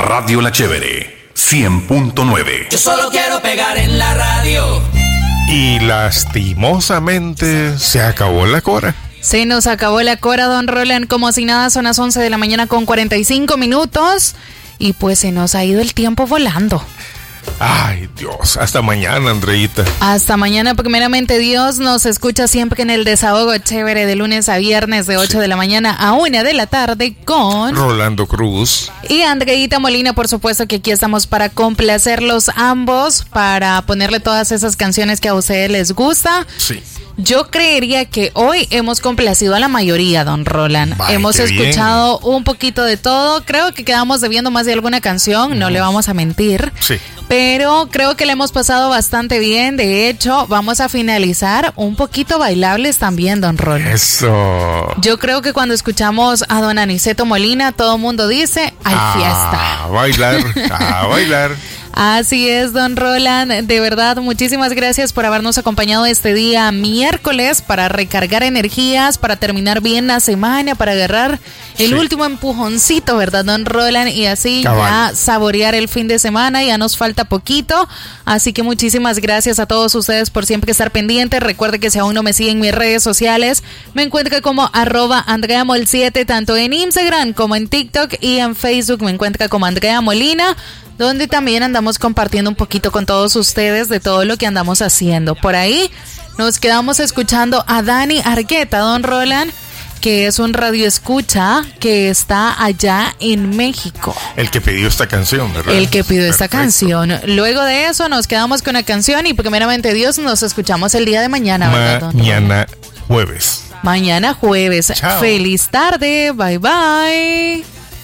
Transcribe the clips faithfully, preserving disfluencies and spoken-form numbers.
Radio La Chévere, cien punto nueve. Yo solo quiero pegar en la radio. Y lastimosamente se acabó la cora. Se nos acabó la cora, don Roland, como si nada. Son las once de la mañana con cuarenta y cinco minutos. Y pues se nos ha ido el tiempo volando. Ay, Dios, hasta mañana, Andreita. Hasta mañana, primeramente Dios. Nos escucha siempre en el Desahogo Chévere de lunes a viernes de ocho sí. de la mañana a una de la tarde con Rolando Cruz y Andreita Molina. Por supuesto que aquí estamos para complacerlos ambos, para ponerle todas esas canciones que a ustedes les gusta. Sí. Yo creería que hoy hemos complacido a la mayoría, don Roland. Ay, hemos escuchado bien. un poquito de todo. Creo que quedamos debiendo más de alguna canción, no uh-huh. le vamos a mentir. Sí. Pero creo que le hemos pasado bastante bien. De hecho, vamos a finalizar un poquito bailables también, don Roland. Eso. Yo creo que cuando escuchamos a don Aniceto Molina, todo el mundo dice, hay ah, fiesta. A bailar, a bailar. Así es, don Roland, de verdad, muchísimas gracias por habernos acompañado este día miércoles para recargar energías, para terminar bien la semana, para agarrar el sí. último empujoncito, ¿verdad, don Roland? Y así Cabal. ya saborear el fin de semana, ya nos falta poquito, así que muchísimas gracias a todos ustedes por siempre estar pendientes. Recuerde que si aún no me siguen en mis redes sociales, me encuentra como arroba Andrea Mol siete, tanto en Instagram como en TikTok, y en Facebook me encuentra como Andrea Molina, donde también andamos compartiendo un poquito con todos ustedes de todo lo que andamos haciendo. Por ahí nos quedamos escuchando a Dani Argueta, don Roland, que es un radioescucha que está allá en México. El que pidió esta canción, ¿verdad? El que pidió Perfecto. esta canción. Luego de eso nos quedamos con la canción y primeramente Dios, nos escuchamos el día de mañana, ¿verdad, don Mañana jueves. Mañana jueves. Chao. Feliz tarde. Bye, bye.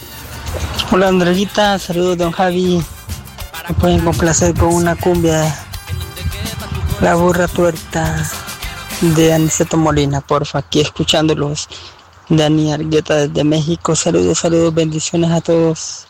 Hola, Andreita, saludos, don Javi. Me pueden complacer con una cumbia, La Burra Tuerta, de Aniceto Molina, porfa, aquí escuchándolos. Dani Argueta desde México, saludos, saludos, bendiciones a todos.